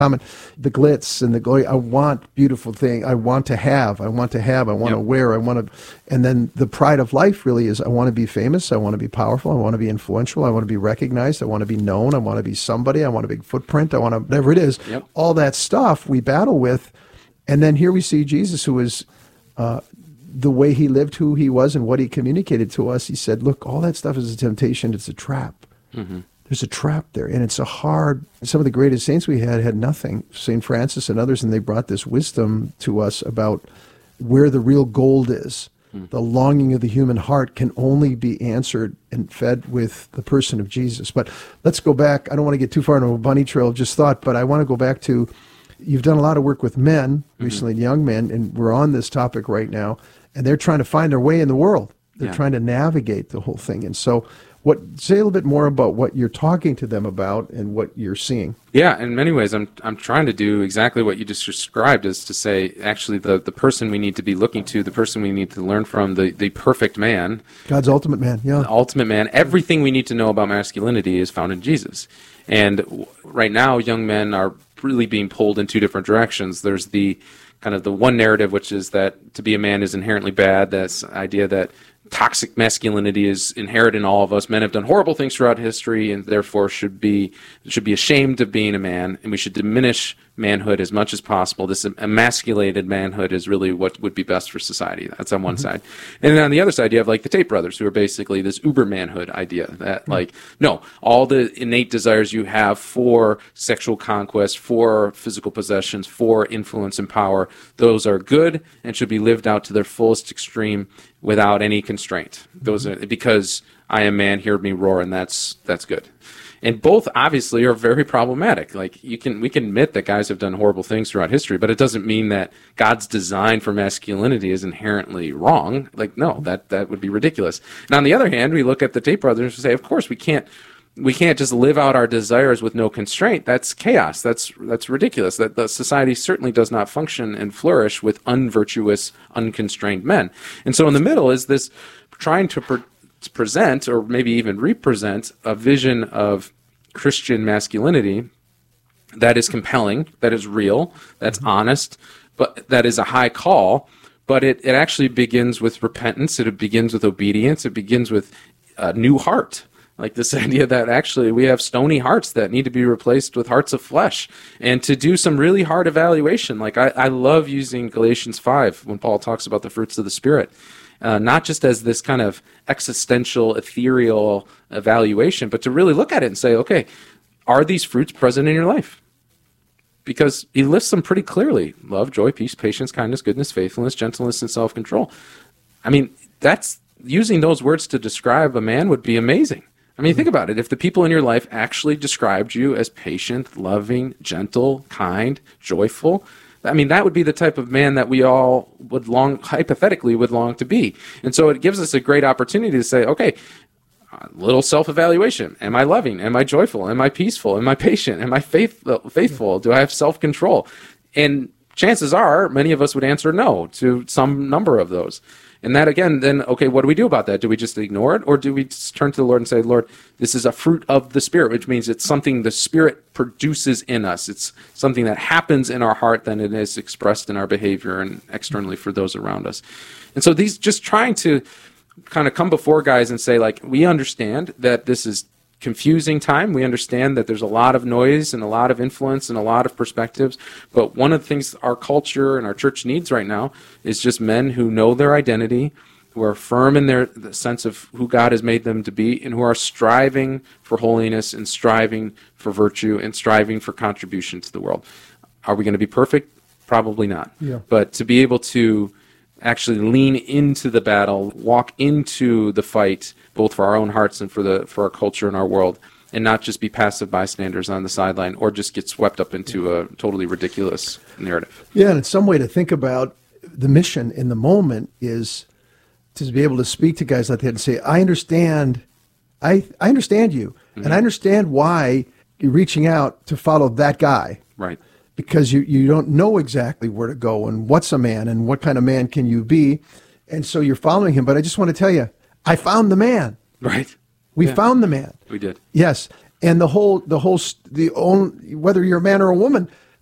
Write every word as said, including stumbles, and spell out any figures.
common. The glitz and the glory. I want beautiful thing. I want to have. I want to have. I want Yep. to wear. I want to. And then the pride of life really is I want to be famous. I want to be powerful. I want to be influential. I want to be recognized. I want to be known. I want to be somebody. I want a big footprint. I want to, whatever it is. Yep. All that stuff we battle with. And then here we see Jesus, who is uh, the way he lived, who he was, and what he communicated to us. He said, look, all that stuff is a temptation. It's a trap. Mm-hmm. There's a trap there, and it's a hard. Some of the greatest saints we had had nothing. Saint Francis and others, and they brought this wisdom to us about where the real gold is. Mm. The longing of the human heart can only be answered and fed with the person of Jesus. But let's go back. I don't want to get too far into a bunny trail of just thought, but I want to go back to, you've done a lot of work with men mm-hmm. recently, young men, and we're on this topic right now, and they're trying to find their way in the world. They're yeah. trying to navigate the whole thing. And so what, say a little bit more about what you're talking to them about and what you're seeing. Yeah, in many ways, I'm I'm trying to do exactly what you just described, is to say, actually, the, the person we need to be looking to, the person we need to learn from, the, the perfect man. God's ultimate man, yeah. The ultimate man. Everything we need to know about masculinity is found in Jesus. And right now, young men are really being pulled in two different directions. There's the kind of the one narrative, which is that to be a man is inherently bad. This idea that toxic masculinity is inherent in all of us. Men have done horrible things throughout history, and therefore should be should be ashamed of being a man, and we should diminish manhood as much as possible. This emasculated manhood is really what would be best for society. That's on one mm-hmm. side. And then on the other side, you have like the Tate brothers, who are basically this uber manhood idea that mm-hmm. like, no, all the innate desires you have for sexual conquest, for physical possessions, for influence and power, those are good and should be lived out to their fullest extreme without any constraint. Those are, because I am man, hear me roar, and that's that's good. And both obviously are very problematic. Like you can, we can admit that guys have done horrible things throughout history, but it doesn't mean that God's design for masculinity is inherently wrong. Like, no, that, that would be ridiculous. And on the other hand, we look at the Tate brothers and say, of course, we can't, we can't just live out our desires with no constraint. That's chaos. That's, that's ridiculous. That the society certainly does not function and flourish with unvirtuous, unconstrained men. And so in the middle is this trying to pre- to present, or maybe even represent, a vision of Christian masculinity that is compelling, that is real, that's mm-hmm. honest, but that is a high call. But it, it actually begins with repentance. It begins with obedience. It begins with a new heart. Like this idea that actually we have stony hearts that need to be replaced with hearts of flesh, and to do some really hard evaluation. Like I, I love using Galatians five when Paul talks about the fruits of the Spirit. Uh, not just as this kind of existential, ethereal evaluation, but to really look at it and say, okay, are these fruits present in your life? Because he lists them pretty clearly. Love, joy, peace, patience, kindness, goodness, faithfulness, gentleness, and self-control. I mean, that's using those words to describe a man would be amazing. I mean, think about it. If the people in your life actually described you as patient, loving, gentle, kind, joyful, I mean, that would be the type of man that we all would long, hypothetically, would long to be. And so it gives us a great opportunity to say, okay, a little self-evaluation. Am I loving? Am I joyful? Am I peaceful? Am I patient? Am I faith, faithful? Do I have self-control? And chances are, many of us would answer no to some number of those. And that, again, then, okay, what do we do about that? Do we just ignore it? Or do we just turn to the Lord and say, Lord, this is a fruit of the Spirit, which means it's something the Spirit produces in us. It's something that happens in our heart, then it is expressed in our behavior and externally for those around us. And so these, just trying to kind of come before guys and say, like, we understand that this is confusing time. We understand that there's a lot of noise and a lot of influence and a lot of perspectives. But one of the things our culture and our church needs right now is just men who know their identity, who are firm in their the sense of who God has made them to be, and who are striving for holiness and striving for virtue and striving for contribution to the world. Are we going to be perfect? Probably not. Yeah. But to be able to actually lean into the battle, walk into the fight, both for our own hearts and for the for our culture and our world, and not just be passive bystanders on the sideline or just get swept up into a totally ridiculous narrative. Yeah, and it's some way to think about the mission in the moment is to be able to speak to guys like that and say, I understand, I I understand you, mm-hmm. and I understand why you're reaching out to follow that guy. Right. Because you, you don't know exactly where to go and what's a man and what kind of man can you be. And so you're following him. But I just want to tell you, I found the man. Right. We yeah. found the man. We did. Yes. And the whole, the whole, the only, whether you're a man or a woman,